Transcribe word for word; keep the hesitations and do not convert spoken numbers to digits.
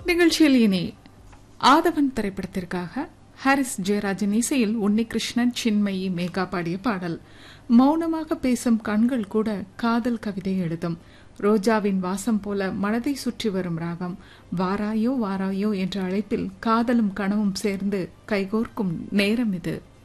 நிகழ்ச்சியில் இனி ஆதவன் திரைப்படத்திற்காக ஹாரிஸ் ஜெயராஜன் இசையில் உன்னிகிருஷ்ணன், சின்மயி, மேகா பாடிய பாடல். மௌனமாக பேசும் கண்கள் கூட காதல் கவிதை எழுதும். ரோஜாவின் வாசம் போல மனதை சுற்றி வரும் ராகம். வாராயோ வாராயோ என்ற அழைப்பில் காதலும் கனவும் சேர்ந்து கைகோர்க்கும் நேரம் இது.